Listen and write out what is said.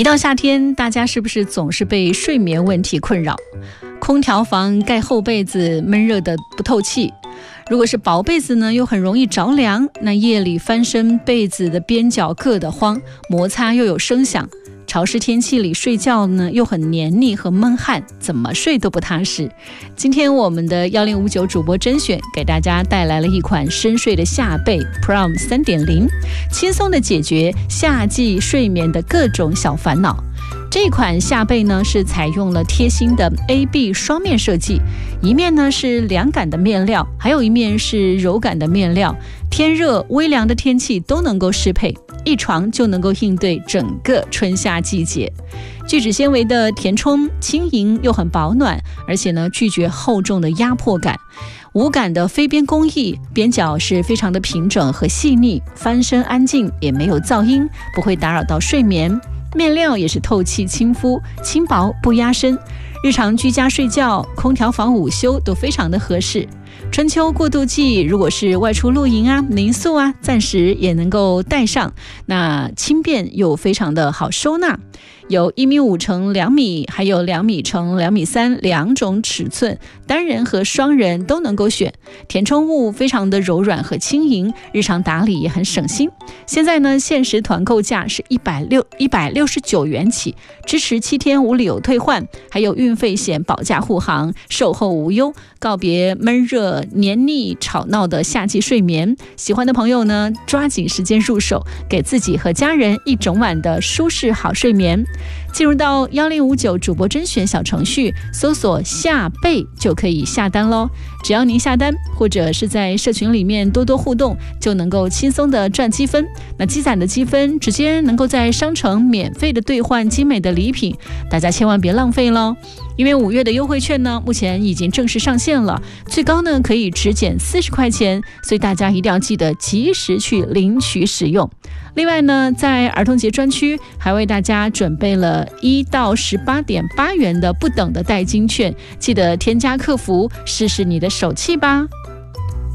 一到夏天，大家是不是总是被睡眠问题困扰？空调房盖厚被子，闷热的不透气。如果是薄被子呢，又很容易着凉。那夜里翻身，被子的边角硌得慌，摩擦又有声响。潮湿天气里睡觉呢，又很黏腻和闷汗，怎么睡都不踏实。今天我们的1059主播甄选给大家带来了一款深睡的夏被 Prom 3.0， 轻松的解决夏季睡眠的各种小烦恼。这款夏被呢是采用了贴心的 AB 双面设计，一面呢是凉感的面料，还有一面是柔感的面料，天热微凉的天气都能够适配，一床就能够应对整个春夏季节。聚酯纤维的填充轻盈又很保暖，而且呢拒绝厚重的压迫感。无感的飞边工艺，边角是非常的平整和细腻，翻身安静，也没有噪音，不会打扰到睡眠。面料也是透气亲肤，轻薄不压身，日常居家睡觉、空调房午休都非常的合适。春秋过渡季，如果是外出露营啊、民宿啊，暂时也能够带上，那轻便又非常的好收纳。有1.5米乘2米，还有2米乘2.3米两种尺寸，单人和双人都能够选。填充物非常的柔软和轻盈，日常打理也很省心。现在呢，限时团购价是169元起，支持7天无理由退换，还有运费险保价护航，售后无忧，告别闷热、黏腻、吵闹的夏季睡眠。喜欢的朋友呢，抓紧时间入手，给自己和家人一整晚的舒适好睡眠。进入到1059主播甄选小程序，搜索夏被就可以下单咯。只要您下单，或者是在社群里面多多互动，就能够轻松的赚积分。那积攒的积分直接能够在商城免费的兑换精美的礼品，大家千万别浪费咯。因为5月的优惠券呢，目前已经正式上线了，最高呢可以只减40块钱，所以大家一定要记得及时去领取使用。另外呢，在儿童节专区还为大家准备了1到18.8元的不等的代金券，记得添加客服试试你的手气吧。